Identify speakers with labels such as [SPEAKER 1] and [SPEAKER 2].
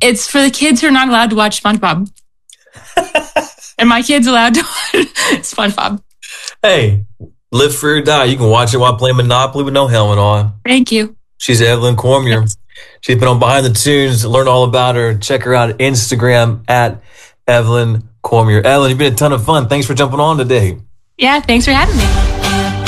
[SPEAKER 1] It's for the kids who are not allowed to watch SpongeBob. And my kid's allowed to watch SpongeBob.
[SPEAKER 2] Hey, live free or die. You can watch it while playing Monopoly with no helmet on.
[SPEAKER 1] Thank you.
[SPEAKER 2] She's Evelyn Cormier.
[SPEAKER 1] Yes.
[SPEAKER 2] She's been on Behind the Tunes. Learn all about her. Check her out at Instagram at Evelyn Cormier. Evelyn, you've been a ton of fun. Thanks for jumping on today.
[SPEAKER 1] Yeah, thanks for having me.